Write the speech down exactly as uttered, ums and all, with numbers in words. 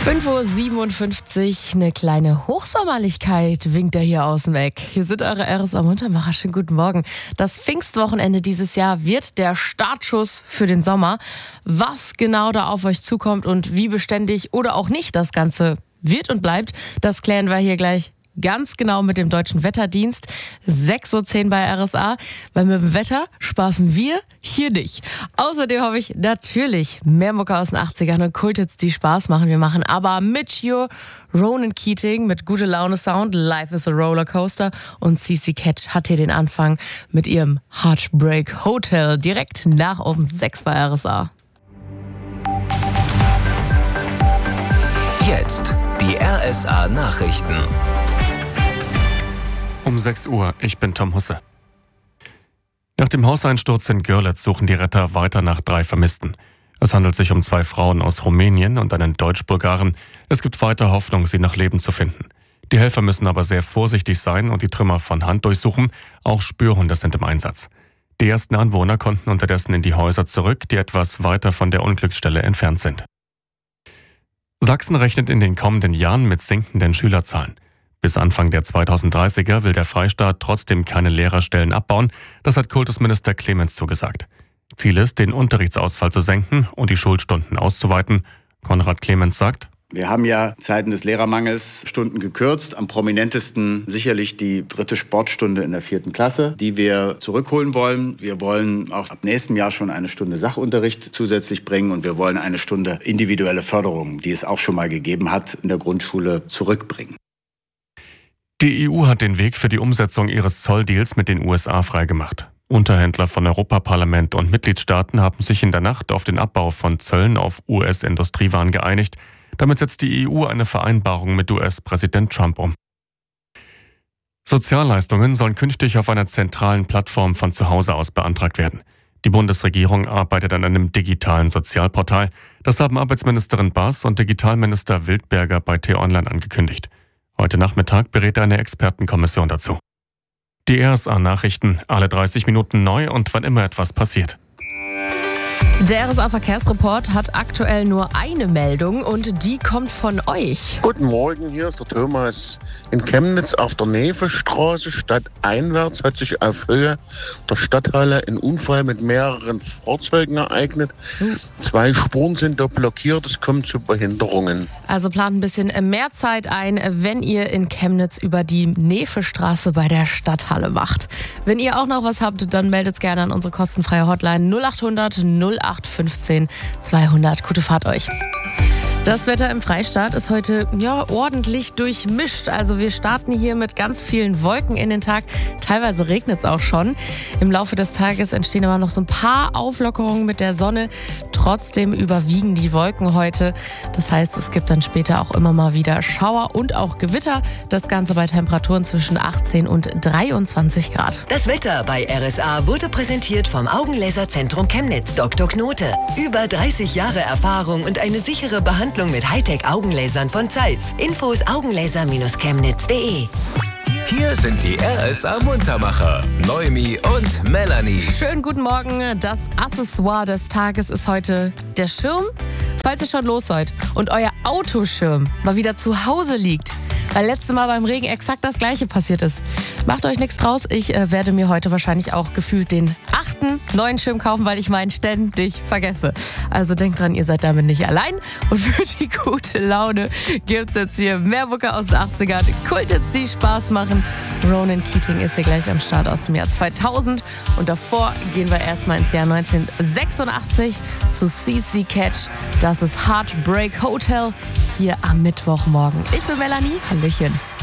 fünf Uhr siebenundfünfzig, eine kleine Hochsommerlichkeit winkt er hier außen weg. Hier sind eure R S A-Muntermacher. Schönen guten Morgen. Das Pfingstwochenende dieses Jahr wird der Startschuss für den Sommer. Was genau da auf euch zukommt und wie beständig oder auch nicht das Ganze wird und bleibt, das klären wir hier gleich ganz genau mit dem Deutschen Wetterdienst. sechs Uhr zehn bei R S A, weil mit dem Wetter spaßen wir hier nicht. Außerdem habe ich natürlich mehr Mucke aus den achtzigern und Kulthits, die Spaß machen. Wir machen aber mit Your Ronan Keating mit Gute Laune Sound, Life is a Rollercoaster, und C C Catch hat hier den Anfang mit ihrem Heartbreak Hotel direkt nach um sechs bei R S A. Jetzt die R S A-Nachrichten. Um sechs Uhr, ich bin Tom Husse. Nach dem Hauseinsturz in Görlitz suchen die Retter weiter nach drei Vermissten. Es handelt sich um zwei Frauen aus Rumänien und einen Deutsch-Bulgaren. Es gibt weiter Hoffnung, sie noch lebend zu finden. Die Helfer müssen aber sehr vorsichtig sein und die Trümmer von Hand durchsuchen. Auch Spürhunde sind im Einsatz. Die ersten Anwohner konnten unterdessen in die Häuser zurück, die etwas weiter von der Unglücksstelle entfernt sind. Sachsen rechnet in den kommenden Jahren mit sinkenden Schülerzahlen. Bis Anfang der zweitausenddreißiger will der Freistaat trotzdem keine Lehrerstellen abbauen. Das hat Kultusminister Clemens zugesagt. Ziel ist, den Unterrichtsausfall zu senken und die Schulstunden auszuweiten. Konrad Clemens sagt: Wir haben ja in Zeiten des Lehrermangels Stunden gekürzt. Am prominentesten sicherlich die dritte Sportstunde in der vierten Klasse, die wir zurückholen wollen. Wir wollen auch ab nächstem Jahr schon eine Stunde Sachunterricht zusätzlich bringen und wir wollen eine Stunde individuelle Förderung, die es auch schon mal gegeben hat, in der Grundschule zurückbringen. Die E U hat den Weg für die Umsetzung ihres Zolldeals mit den U S A freigemacht. Unterhändler von Europaparlament und Mitgliedstaaten haben sich in der Nacht auf den Abbau von Zöllen auf U S-Industriewaren geeinigt. Damit setzt die E U eine Vereinbarung mit U S-Präsident Trump um. Sozialleistungen sollen künftig auf einer zentralen Plattform von zu Hause aus beantragt werden. Die Bundesregierung arbeitet an einem digitalen Sozialportal. Das haben Arbeitsministerin Baas und Digitalminister Wildberger bei T-Online angekündigt. Heute Nachmittag berät eine Expertenkommission dazu. Die R S A-Nachrichten, alle dreißig Minuten neu und wann immer etwas passiert. Der R S A-Verkehrsreport hat aktuell nur eine Meldung und die kommt von euch. Guten Morgen, hier ist der Thomas. In Chemnitz auf der Nevestraße stadteinwärts hat sich auf Höhe der Stadthalle ein Unfall mit mehreren Fahrzeugen ereignet. Zwei Spuren sind da blockiert, es kommt zu Behinderungen. Also plant ein bisschen mehr Zeit ein, wenn ihr in Chemnitz über die Nevestraße bei der Stadthalle macht. Wenn ihr auch noch was habt, dann meldet gerne an unsere kostenfreie Hotline null acht hundert null acht fünfzehn zweihundert. Gute Fahrt euch. Das Wetter im Freistaat ist heute ja ordentlich durchmischt. Also wir starten hier mit ganz vielen Wolken in den Tag. Teilweise regnet es auch schon. Im Laufe des Tages entstehen aber noch so ein paar Auflockerungen mit der Sonne. Trotzdem überwiegen die Wolken heute. Das heißt, es gibt dann später auch immer mal wieder Schauer und auch Gewitter. Das Ganze bei Temperaturen zwischen achtzehn und dreiundzwanzig Grad. Das Wetter bei R S A wurde präsentiert vom Augenlaserzentrum Chemnitz, Doktor Knote. Über dreißig Jahre Erfahrung und eine sichere Behandlung mit Hightech-Augenlasern von Zeiss. Infos augenlaser Chemnitz punkt de. Hier sind die R S A-Muntermacher, Noemi und Melanie. Schönen guten Morgen. Das Accessoire des Tages ist heute der Schirm. Falls ihr schon los seid und euer Autoschirm mal wieder zu Hause liegt, weil letztes Mal beim Regen exakt das Gleiche passiert ist. Macht euch nichts draus. Ich äh, werde mir heute wahrscheinlich auch gefühlt den achten neuen Schirm kaufen, weil ich meinen ständig vergesse. Also denkt dran, ihr seid damit nicht allein. Und für die gute Laune gibt's jetzt hier mehr Mucke aus den achtzigern. Kulthits, die Spaß machen. Ronan Keating ist hier gleich am Start aus dem Jahr zweitausend. Und davor gehen wir erstmal ins Jahr neunzehnhundertsechsundachtzig zu C C Catch. Das ist Heartbreak Hotel hier am Mittwochmorgen. Ich bin Melanie. Hallöchen.